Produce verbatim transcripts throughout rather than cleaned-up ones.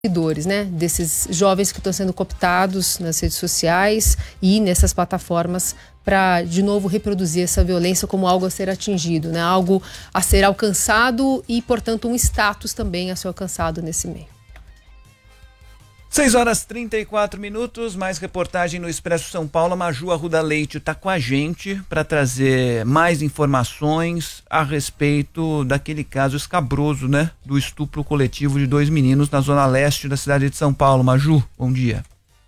seguidores, né, desses jovens que estão sendo cooptados nas redes sociais e nessas plataformas para, de novo, reproduzir essa violência como algo a ser atingido, né, algo a ser alcançado e, portanto, um status também a ser alcançado nesse meio. seis horas e trinta e quatro minutos, mais reportagem no Expresso São Paulo. A Maju Arruda Leite está com a gente para trazer mais informações a respeito daquele caso escabroso, né? Do estupro coletivo de dois meninos na zona leste da cidade de São Paulo. Maju, bom dia.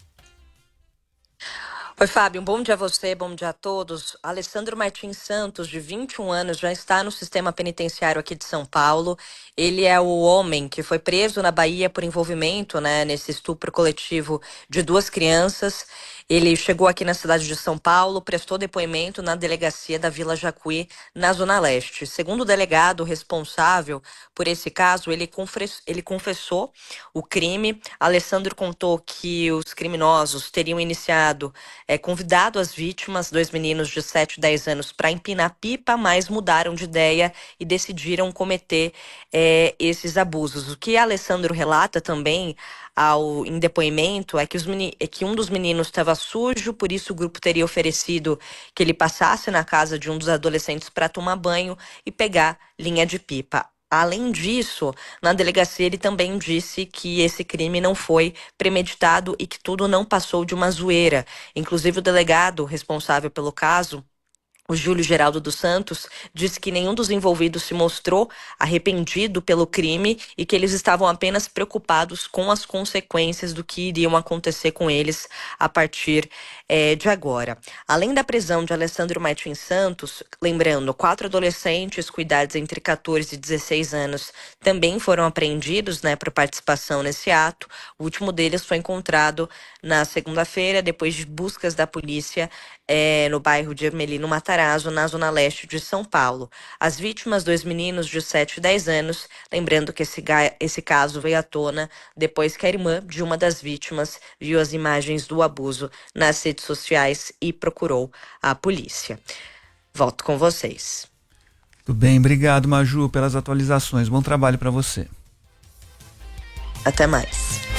Oi, Fábio, um bom dia a você, bom dia a todos. Alessandro Martins Santos, de vinte e um anos, já está no sistema penitenciário aqui de São Paulo. Ele é o homem que foi preso na Bahia por envolvimento, né, nesse estupro coletivo de duas crianças. Ele chegou aqui na cidade de São Paulo, prestou depoimento na delegacia da Vila Jacuí, na Zona Leste. Segundo o delegado responsável por esse caso, ele, confess, ele confessou o crime. Alessandro contou que os criminosos teriam iniciado, é, convidado as vítimas, dois meninos de sete e dez anos, para empinar pipa, mas mudaram de ideia e decidiram cometer é, esses abusos. O que Alessandro relata também ao, em depoimento é que, os meni, é que um dos meninos estava sujo, por isso o grupo teria oferecido que ele passasse na casa de um dos adolescentes para tomar banho e pegar linha de pipa. Além disso, na delegacia ele também disse que esse crime não foi premeditado e que tudo não passou de uma zoeira. Inclusive o delegado responsável pelo caso, o Júlio Geraldo dos Santos, disse que nenhum dos envolvidos se mostrou arrependido pelo crime e que eles estavam apenas preocupados com as consequências do que iriam acontecer com eles a partir é, de agora. Além da prisão de Alessandro Martins Santos, lembrando, quatro adolescentes com idades entre quatorze e dezesseis anos também foram apreendidos, né, por participação nesse ato. O último deles foi encontrado na segunda-feira, depois de buscas da polícia é, no bairro de Ermelino Matarazzo, na zona leste de São Paulo. As vítimas, dois meninos de sete e dez anos, lembrando que esse, esse caso veio à tona depois que a irmã de uma das vítimas viu as imagens do abuso nas redes sociais e procurou a polícia. Volto com vocês. Tudo bem, obrigado, Maju, pelas atualizações. Bom trabalho para você. Até mais.